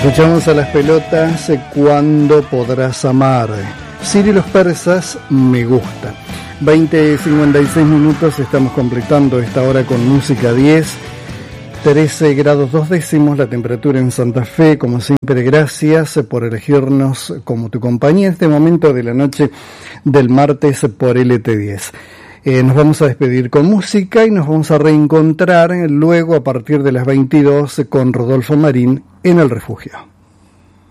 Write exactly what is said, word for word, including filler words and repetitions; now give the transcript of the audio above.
Escuchamos a Las Pelotas, Cuando podrás amar. Sirio y los Persas, Me gusta. veinte cincuenta y seis minutos, estamos completando esta hora con música diez. trece grados dos décimos la temperatura en Santa Fe. Como siempre, gracias por elegirnos como tu compañía en este momento de la noche del martes por L T diez. Eh, nos vamos a despedir con música y nos vamos a reencontrar luego a partir de las veintidós con Rodolfo Marín en El Refugio.